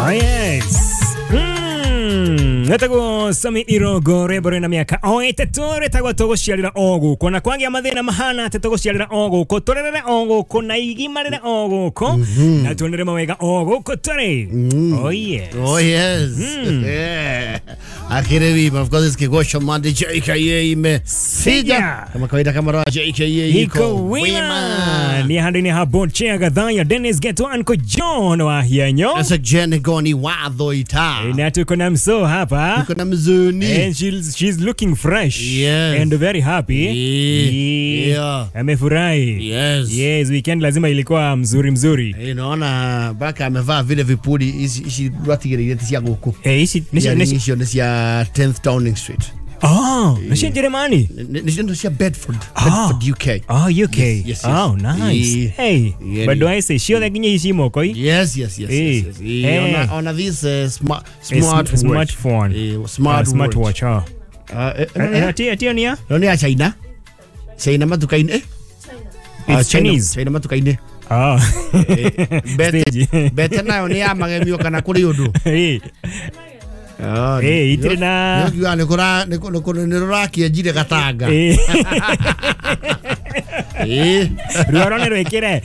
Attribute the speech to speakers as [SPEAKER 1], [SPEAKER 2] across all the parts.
[SPEAKER 1] Oh yes. Netago Sami Irogo rebore na miaka oitetore tago togoshirira ogu kona kwangia mathina mahana tetogoshirira ogu ko torere ogu kona igimarira ogu ko na tonere mawega ogu ko tore. Oh yes.
[SPEAKER 2] Oh yes. Akirevi of course is kigosho mande JKA me sija kama kawaida kama roa JKA
[SPEAKER 1] iko wima ni handini habonche gadhaya Dennis Geto anko John wa hianyo
[SPEAKER 2] asa jene goni wadho ita
[SPEAKER 1] na tuko na mso hapa
[SPEAKER 2] tuko na mzuni
[SPEAKER 1] and she's looking fresh and very happy.
[SPEAKER 2] Yeah.
[SPEAKER 1] Amefurahi. Yes, weekend lazima ilikuwa mzuri.
[SPEAKER 2] Naona baka amevaa vile vipuli ishi ratigereire tisia goko.
[SPEAKER 1] Ishi
[SPEAKER 2] nisia 10th Downing Street.
[SPEAKER 1] Nishia Jerumani.
[SPEAKER 2] Nishia Bedford UK.
[SPEAKER 1] UK. Yes. Oh, nice. Hey, but do I say sure that you see more koi?
[SPEAKER 2] Yes. On this
[SPEAKER 1] smartphone. Smartwatch. Atia nia?
[SPEAKER 2] Noni ya China. China matukaine.
[SPEAKER 1] It's Chinese.
[SPEAKER 2] China matukaine. Bete nayo ni amagemio kana kuri undu.
[SPEAKER 1] Itrina.
[SPEAKER 2] Nikora kiajire gatanga.
[SPEAKER 1] Ruarone rwekire.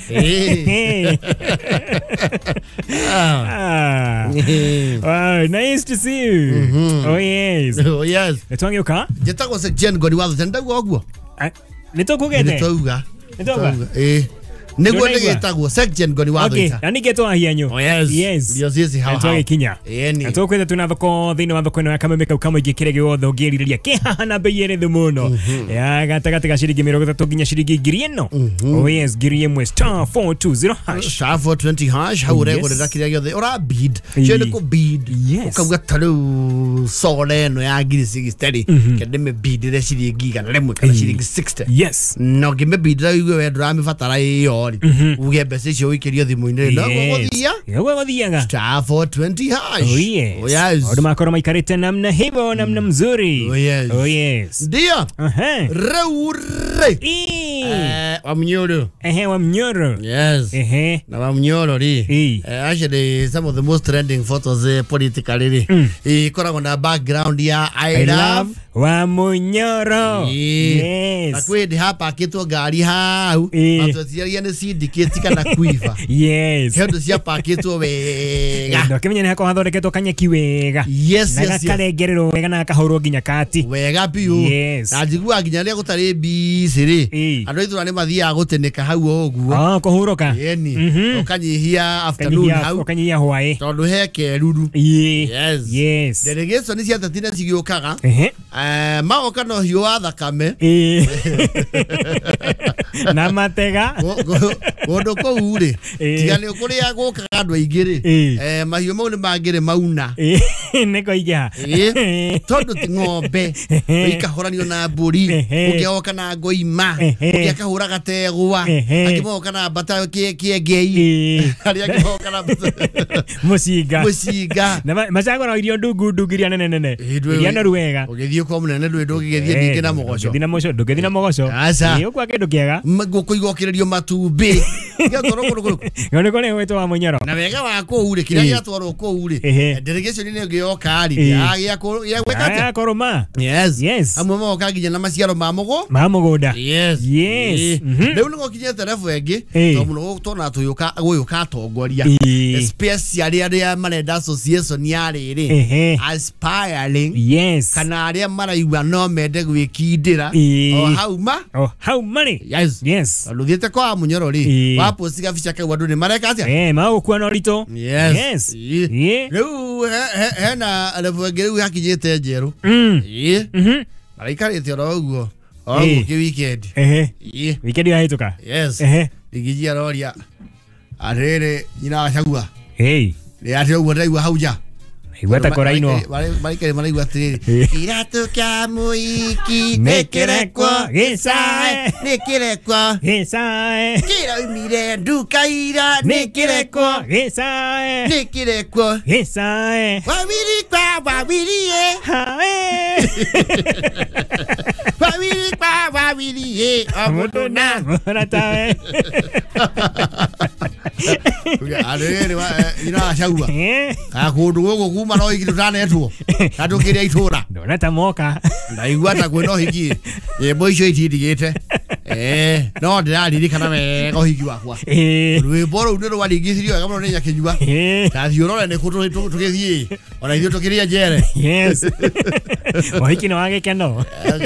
[SPEAKER 1] Nice to see you. Oh yes. Netwange uka?
[SPEAKER 2] Jetako section godi wazo tendago ogwo.
[SPEAKER 1] Netokugete.
[SPEAKER 2] Netoga. Nego negetago section goni wadho ita.
[SPEAKER 1] Okay, ani geto ahianyo.
[SPEAKER 2] Oh yes. Yes how.
[SPEAKER 1] Netoge kinya. Netokwenda tunathoko thini wa thoko no akamemeka ukamo igikirege wothe ugiririria kihana beyere thumuno. Ya gatagata gashiringi 30 ginya shiringi 100. Oh yes, giri yemwe *420 hash.
[SPEAKER 2] Star 420 hash haure gorera kirege the ora bid. Chene ko bid. Ukagatalu sole no ya giri 60. Kedeme bid re shiringi kana lemwe kana shiringi 60.
[SPEAKER 1] Yes.
[SPEAKER 2] No gime bid ra iwe wedra mi fatara yo. Ugebe sio ikirio thimu-ini no gothia
[SPEAKER 1] gothiaga
[SPEAKER 2] star 420 hash.
[SPEAKER 1] Oh yes. Odo makoro maikarite namna hivyo namna mzuri.
[SPEAKER 2] Oh yes. Ndio. Reure. Wamnyoro.
[SPEAKER 1] Wamnyoro.
[SPEAKER 2] Yes. Na wamnyoro ri. Actually some of the most trending photos politically ri. Koragwo na background ya I love Wamunyoro. Yes. Akwedi hapa kitwa gari hau. Matotiaria ni syndicate kana kuiva.
[SPEAKER 1] Yes.
[SPEAKER 2] Hendo cia paketwo wega.
[SPEAKER 1] Ndo kimenya ne hakothondeketwo kanyeki wega.
[SPEAKER 2] Yes.
[SPEAKER 1] Na karengerero wega na kahoro nginya kati.
[SPEAKER 2] Wega biu.
[SPEAKER 1] Yes.
[SPEAKER 2] Na njigua nginya ria gutari bisiri. Andu ithura ni mathia guteneka hau oguo.
[SPEAKER 1] Kuhuruka.
[SPEAKER 2] Yeni. Ukanyihia afternoon hau.
[SPEAKER 1] Ukanyihia hwae.
[SPEAKER 2] Tondu heke ruru.
[SPEAKER 1] Yes.
[SPEAKER 2] Delegation ni cia tatina cigiokaga. Maoka no hiyo athakame.
[SPEAKER 1] Na matega.
[SPEAKER 2] Gondo ko ure. Tigane kuria goka andu aigiri. Mahiu mau ni mangire mauna.
[SPEAKER 1] Neko iga.
[SPEAKER 2] Tondu ti ng'ombe. Ikahoranio na mburi. Ukioka na ngoima. Ukiakahura gategwa. Akimoka na bata kiengei. Ari akimoka na musiga.
[SPEAKER 1] Na machago na irio ndugiria nene. Iria no ruwega.
[SPEAKER 2] Ugithio kwa munene ndwe ndugigethie ningi na mugoco.
[SPEAKER 1] Githina muco ndugithie na mugoco. Ukwa kindu kiega.
[SPEAKER 2] Guku igokirerio matumbi.
[SPEAKER 1] Ngone kone wetu wa munyoro.
[SPEAKER 2] Na wega wa kuure kiria yatwaro kuure. Delegation ni ngioka ari. Ya gwekate.
[SPEAKER 1] Koroma.
[SPEAKER 2] Yes. Amwe moka nginya na maciaro ma
[SPEAKER 1] mugoda.
[SPEAKER 2] Yes. Leo ngo kinya telefu engi. To muno tona tuyuka guyuka tongoria. Especially aria marenda association ya riri. Aspiring.
[SPEAKER 1] Yes.
[SPEAKER 2] Kana aria maraigua no mende gwikindira. How money? Yes. Luthiete kwa munyoro ri. Wapo siga ficha kwa andu ni mareka atia.
[SPEAKER 1] Magukua no rito.
[SPEAKER 2] Yes. Riu hena alefu engi riu hakinyite njeru. Maraikarite oro uguo. Ki weekend.
[SPEAKER 1] Weekend ya hituka.
[SPEAKER 2] Yes. Igijia roria. Arere nyina acagua. Ni ati uguo ndaigua hauja.
[SPEAKER 1] Igweta koraino.
[SPEAKER 2] Marikere maraigua atiriri. Kiratu kya muiki nekerekwo gisae. Nekerekwo gisae. Kira umire nduka ira nekerekwo gisae. Nekerekwo gisae. Wawiri kwa wawirie. Hae. Wawiri kwa wawirie. Amudu na. Muratawe. Arere ina shaua. Akundu gogo kuma no igirutane etuo. Tatukire itura.
[SPEAKER 1] Ndona tamoka.
[SPEAKER 2] Ndaigua ta kweno hiki. Boico itidigite. No ndirarikana wega hiki wakwa. Rwimbo ndio waligithirio wega muno nya kinyua. Tathiorore ne kutu tukithie. Ona ithio tukiria jere.
[SPEAKER 1] Yes. Wahiki no wage keno.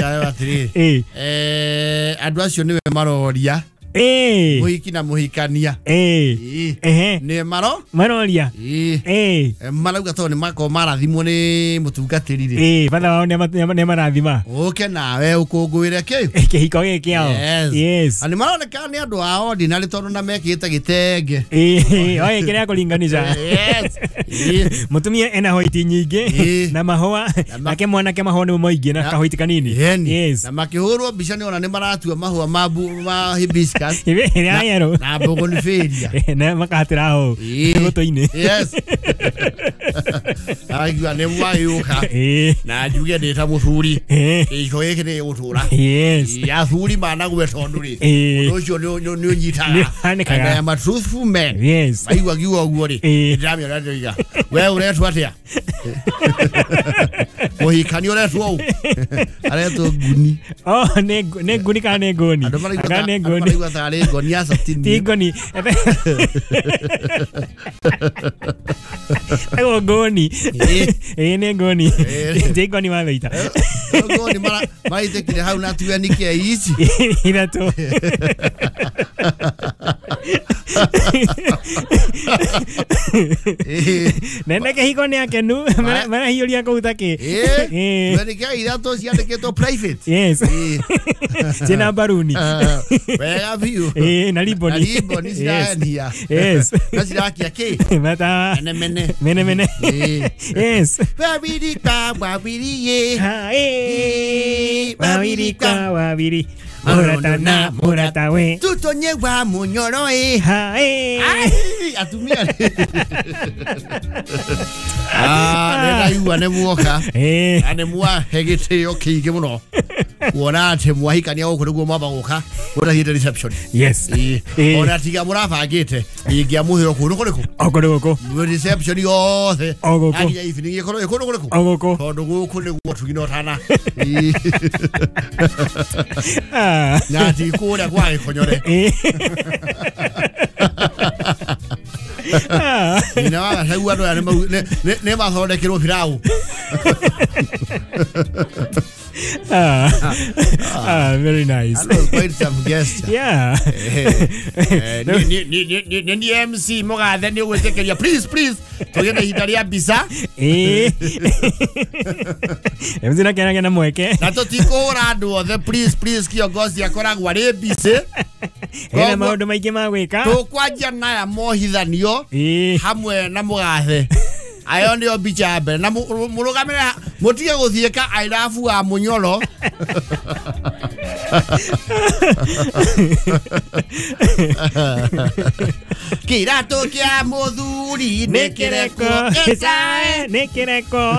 [SPEAKER 2] Andu acio niwe maroria. Muhiki na muhikania. Ne maroria. Marauga to ni mako marathimo ni mutungatirire.
[SPEAKER 1] Bana wao ne marathima.
[SPEAKER 2] Oke nawe ukungwire ki?
[SPEAKER 1] Kihiko gikiao. Yes.
[SPEAKER 2] Ani maroneka ni andu a ordinary tondu na mekite gitenge.
[SPEAKER 1] Oye kiria kulinganisha.
[SPEAKER 2] Yes.
[SPEAKER 1] Mutumia ena hoiti nyingi na mahua nake mwanake mahua ni moingi na kahoiti kanini. Yes.
[SPEAKER 2] Na makihurwo mbica ni ona ni maratua mahua ma hibiscus.
[SPEAKER 1] Yero.
[SPEAKER 2] Na bougainvillea.
[SPEAKER 1] Na makatira ho. Gotoine.
[SPEAKER 2] Yes. Agua ne mwayuka. Na njuge ndita muthuri. Iko yake ni utura.
[SPEAKER 1] Yes.
[SPEAKER 2] Ya thuri mana gwe tonduri. Ucio ni unyitaga. Na ma truthful men.
[SPEAKER 1] Yes.
[SPEAKER 2] Aigua giwa uguo ri. Ndamya ndaiga. We uretwa atia. Mohikani uretwa u. Aretwa guni.
[SPEAKER 1] Oh, ne guni kana ne goni.
[SPEAKER 2] Kana ne goni. Tare gonia satini.
[SPEAKER 1] Tigoni. Ego goni. Ne goni. Tigoni mabeita.
[SPEAKER 2] Goni mara itekire hau na tuya nike ici.
[SPEAKER 1] Ina to. Nenda ke hikoni akenu. Mara hiyoria ko utake.
[SPEAKER 2] Nenda ke ida to siandike to private.
[SPEAKER 1] Yes. Jina baruni.
[SPEAKER 2] Wega biu.
[SPEAKER 1] Naliboni.
[SPEAKER 2] Naliboni sirania.
[SPEAKER 1] Yes.
[SPEAKER 2] Nasirakia ke.
[SPEAKER 1] Mata. Mene. Yes.
[SPEAKER 2] Wabiri ka wabiri ye.
[SPEAKER 1] Wabiri ka wabiri. Murata we.
[SPEAKER 2] Tutonye wa munyoro e. Atumia. Nenda iwa ne muoka. Ane mua hegete okige muno. Wona ate mwahikania uko niguo mwamba guka. Wona hita reception.
[SPEAKER 1] Yes.
[SPEAKER 2] Ona tiga murabangite. Ingia muhiro kuru kuriku.
[SPEAKER 1] Ogoko.
[SPEAKER 2] Reception yothe.
[SPEAKER 1] Ogoko.
[SPEAKER 2] Ani evening ikoro ikoro kuriku.
[SPEAKER 1] Ogoko.
[SPEAKER 2] Tondu guku niguo tugino tana. Na ti kuria kwa ikonyore. Ina wa sai wado ya ne ma thonde kiro pirau.
[SPEAKER 1] Very nice.
[SPEAKER 2] I was quite some guest.
[SPEAKER 1] Yeah.
[SPEAKER 2] Ni MC mogathe ni gwetekeria please tugenda hitaria bisa.
[SPEAKER 1] Emzina kana mweke.
[SPEAKER 2] Na tutikora andu othe please kiongozi akoragwa ri bise.
[SPEAKER 1] Ena maundu maingi ma gwika.
[SPEAKER 2] Tukwanjia naya mohithanio hamwe na mugathe. Ayo ndio bicha mbere na murugamira mutige guthieka I love wa munyoro. Kirato kia muthuri nekireko esae
[SPEAKER 1] nekireko.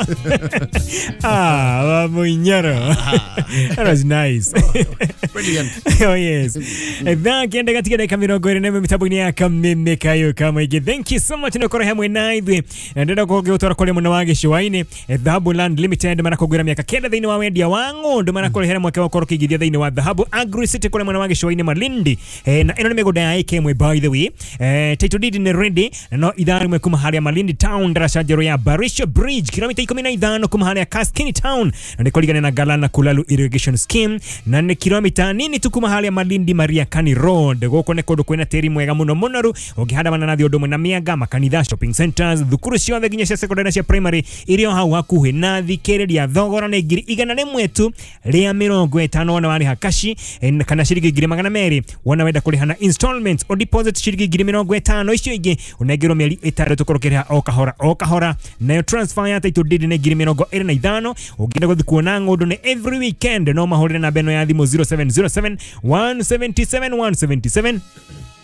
[SPEAKER 1] Wa munyoro. That was nice.
[SPEAKER 2] Brilliant.
[SPEAKER 1] Oh yes. Eva kienda katika dakika 20 mitabuni ya kameme kayo kama ige. Thank you so much nokore hamwe na ithu. Ndenda ko gutwara kole muno wage shwaine Dhahabu Land Limited marakogwira miaka kenda thiini wa wendia wangu ndo marakorehera mwake wa koro kigithia thiini wa Dhahabu Agri City kole muno wage shwaine Malindi. Na ino ni migunda ya ikemwe by the way. Title deed ni ready no idhari mwe kuma hali ya Malindi Town darasha jero ya Barisha Bridge kilomita 15 kuma hali ya Kaskini Town na ni koligana na Galana Kulalu Irrigation Scheme na ni kilomita nini tu kuma hali ya Malindi Maria Kani Road goko ne kodo kwena teri mwega muno munoru ogihada manana thio domwe na miaga makanitha shopping centers thukuru ciothe ginya cia secondary cia primary irio hau hakuhi na thikereria thogora ni ngiri 100 tu ria 50 wana wari hakashi kana shiringi 200 wana wenda kurihana installments o deposit shiringi 50 icio ingi unegero mieri 3 tukorokera o kahora nayo transfer ya title deed ni 25 ugenda guthi kuona ngondo ni every weekend no mahorere na beno ya thimo 0707 177 177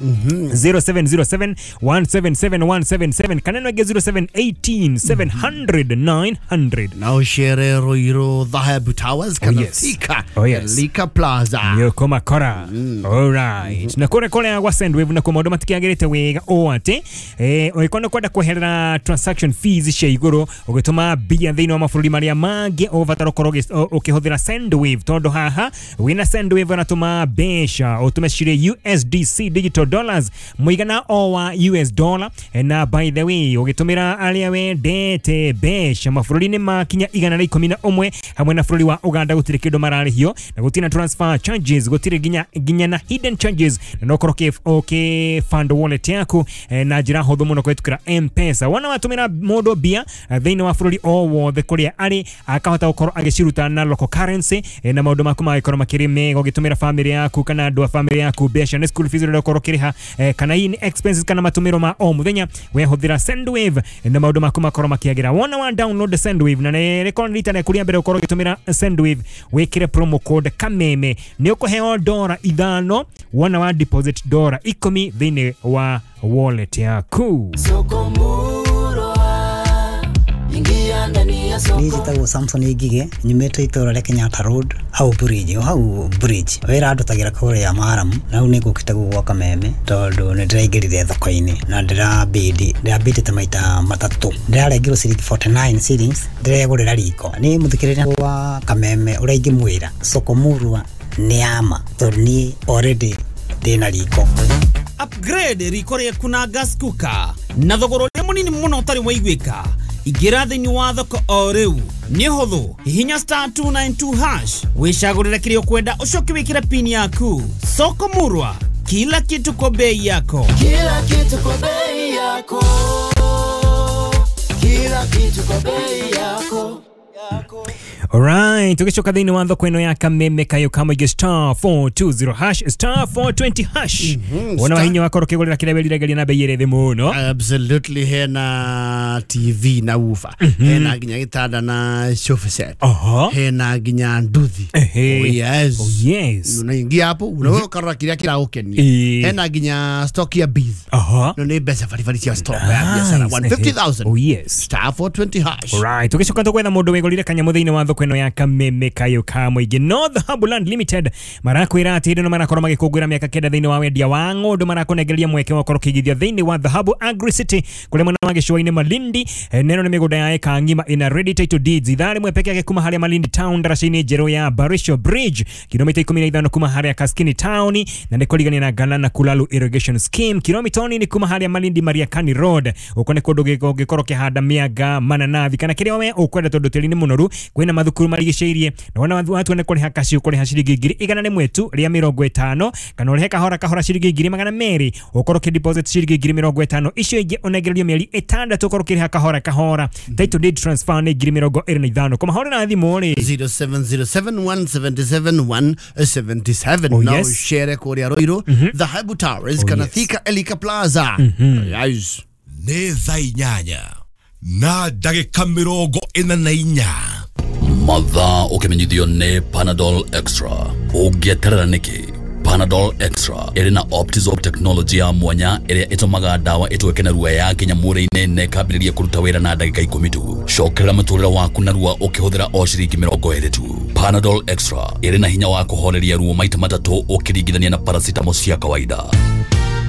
[SPEAKER 1] 0707 177 177 kaneno ege 0718 700 900
[SPEAKER 2] na ushere Roiro Dhahabu Towers Kanathika Elika Plaza
[SPEAKER 1] yoko makora. Alright, na kore ya Sendwave na komodo matikiagerete wega oate oikono kwenda kweherera transaction fees cia iguru ugituma bia thini wa mafururi maria mange ovataro koroge ukihuthira Sendwave tondo haha wina Sendwave anatuma besha utumeshire USDC digital dollars muigana o wa US dollar na by the way ugitumira alia wendete besha mafururi ni makinya 111 hamwe na fururi wa Uganda gutire kindo mararihio na gutina transfer charges gutire ginya na hidden charges na okoroke fund wallet yako na jira hotho muno kwetukira M-Pesa wana watumira modo bia thini wa fururi o wothe kuria ari akahota gukoro agishiruta na local currency na maundu maku magikoro makirime ugitumira family yaku kana andu a family yaku besha na school fees ro ukorokiriha kana ini expenses kana matumiro ma o muthenya wehuthira Sendwave na maundu maku makoro makiagira wana wa download Sendwave na record internet kuria mbere ukoro gitumira Sendwave wekire promo code kameme ni ukuheo $5 wana wa deposit $10 thini wa wallet yaku.
[SPEAKER 3] Nijitagwo Samson Igige nyumete itora le Kenyatta Road au bridge wera andutagira kore ya Maramu na unigukitagwo gwa Kameme tondu ni ndiraigirire thoko-ini na ndirabidi ta maita matatu ndirarengirwo ciringi 49 shillings ndiregurira riko ni muthikirira wa Kameme uria ingimwira Sokomurwa ni ama tondu ni already ndina riko.
[SPEAKER 4] Upgrade riko rĩaku na gas cooker na thogoro ũrĩa mũnini mũno ũtarĩ waiguĩka. Igira thĩinĩ wa thoko o rĩu nĩ hũthũ hihinya *292# wĩcagũrĩre kĩrĩa ũkwenda ũcoke wĩkĩre pin yaku. Sokomurwa, kila kitu kwa bei yako.
[SPEAKER 5] Kila kitu kwa bei yako. Kila kitu kwa bei yako.
[SPEAKER 1] Alright, tukishoka dhini wa thoko ino ya Kameme kayo kama ige *420# *420#. Wana wahinya wako rokegolera kila beli regali na bei yere muno.
[SPEAKER 2] Absolutely hena TV na ufa. Hena ginya gitada na sofa set. Hena ginya nduthi.
[SPEAKER 1] Oh yes.
[SPEAKER 2] Unaingia hapo unaweza karura kila ukeni. Hena ginya stock ya bees. No ni besa fari cia stock ya biashara 150,000.
[SPEAKER 1] Oh yes.
[SPEAKER 2] *420#.
[SPEAKER 1] Alright, tukishoka thoko ina mundu wegolira kanyamo thini wa thoko ino ya Kameme kayo kama ige North Habuland Limited marakwira ati no marakora magikugwira miaka kenda thini wa wendia wa ngondo marakonegeria mweke wa korokigithia thini wa Dhahabu Agri City kule mwana magishoine Malindi neno ni miguda ya eka ngima ina ready title deeds ithari mwepeke yake kuma hali ya Malindi town darashini jero ya Barisho Bridge kilomita 15 kuma hali ya Kaskini town na ndekoligani na Galana Kulalu irrigation scheme kilomita ni kuma hali ya Malindi Mariakani road ukone kodoge gikoroke hada miaga mananathi kana kiri we ukwenda todo telini munoru kwina mathukuru marigiceirie na wana watu ne kuri hakashi ukuri hashiringi 100 tu ria 50 kana uri kahora shiringi 200 ukoroke deposit shiringi 50 icio ingi onegererio mieri 6 ukoroke kahora title deed transfer ni 25 kama hore na thimu ri
[SPEAKER 2] 0707177177 now share koria Roiro Dhahabu Towers Kanathika Elika Plaza. Yes.
[SPEAKER 6] Ne thainyanya na dagika 44
[SPEAKER 7] mathaa ukimenyithio ne Panadol Extra ungieterera niki. Panadol Extra iri na Optizorb technology ya mwanya iria itumaga dawa itweke na ruwa ya kinya mwĩrĩ-inĩ na ikambĩrĩria kũruta wĩra na ndagĩka 10 tu. Cokerera mũtũrĩre waku na ruwa ũkĩhũthĩra o ciringi 20 tu. Panadol Extra iri na hinya wa kũhoreria ruwa maita matatũ ũkĩringithania na paracetamol cia kawaida.